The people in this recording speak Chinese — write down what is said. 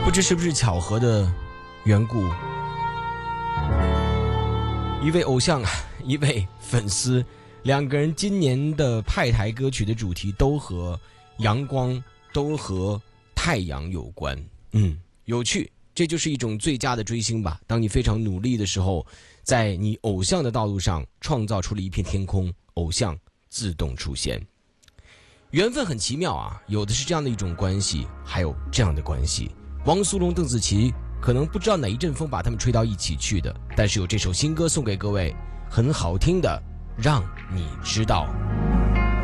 不知是不是巧合的缘故，一位偶像，一位粉丝，两个人今年的派台歌曲的主题都和阳光，都和太阳有关。有趣，这就是一种最佳的追星吧。当你非常努力的时候，在你偶像的道路上创造出了一片天空，偶像自动出现。缘分很奇妙啊，有的是这样的一种关系，还有这样的关系。汪苏泷、邓紫棋可能不知道哪一阵风把他们吹到一起去的，但是有这首新歌送给各位，很好听的，让你知道。